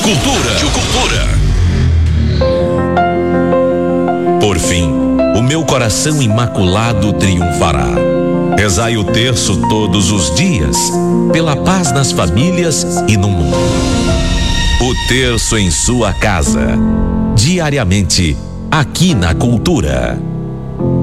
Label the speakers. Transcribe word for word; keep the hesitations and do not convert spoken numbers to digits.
Speaker 1: Cultura. Cultura. Por fim, o meu coração imaculado triunfará. Rezai o terço todos os dias, pela paz nas famílias e no mundo. O terço em sua casa, diariamente, aqui na Cultura.